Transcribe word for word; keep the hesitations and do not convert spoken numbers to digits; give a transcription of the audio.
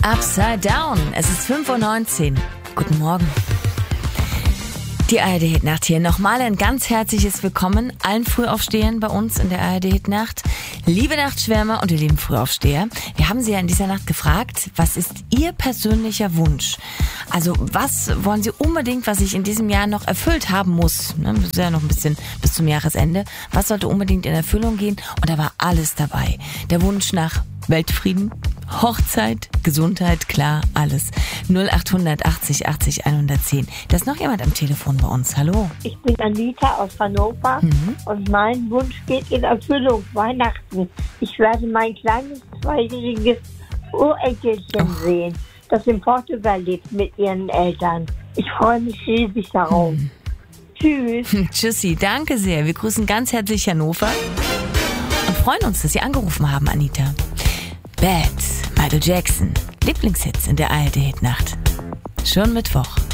Upside Down. Es ist fünf Uhr neunzehn. Guten Morgen. Die A R D-Hitnacht hier. Nochmal ein ganz herzliches Willkommen allen Frühaufstehern bei uns in der A R D-Hitnacht. Liebe Nachtschwärmer und ihr lieben Frühaufsteher, wir haben Sie ja in dieser Nacht gefragt, was ist Ihr persönlicher Wunsch? Also was wollen Sie unbedingt, was sich in diesem Jahr noch erfüllt haben muss? Ne, das ist ja noch ein bisschen bis zum Jahresende. Was sollte unbedingt in Erfüllung gehen? Und da war alles dabei. Der Wunsch nach Weltfrieden, Hochzeit, Gesundheit, klar, alles. null achthundert achtzig achtzig hundertzehn. Da ist noch jemand am Telefon bei uns. Hallo. Ich bin Anita aus Hannover mhm. und mein Wunsch geht in Erfüllung. Weihnachten. Ich werde mein kleines zweijähriges Urenkelchen oh. sehen, das in Portugal lebt mit ihren Eltern. Ich freue mich riesig darauf. Mhm. Tschüss. Tschüssi, danke sehr. Wir grüßen ganz herzlich Hannover und freuen uns, dass Sie angerufen haben, Anita. Bad, Michael Jackson. Lieblingshits in der A R D-Hitnacht. Schon Mittwoch.